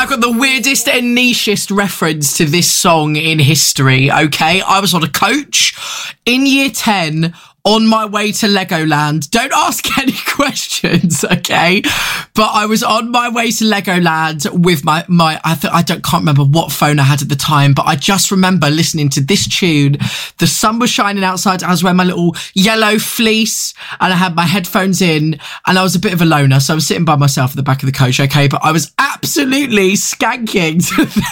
I've got the weirdest and nichest reference to this song in history, okay? I was on a coach in year 10 on my way to Legoland. Don't ask any questions, okay? But I was on my way to Legoland with my can't remember what phone I had at the time, but I just remember listening to this tune. The sun was shining outside. I was wearing my little yellow fleece and I had my headphones in and I was a bit of a loner. So I was sitting by myself at the back of the coach, okay? But I was absolutely skanking to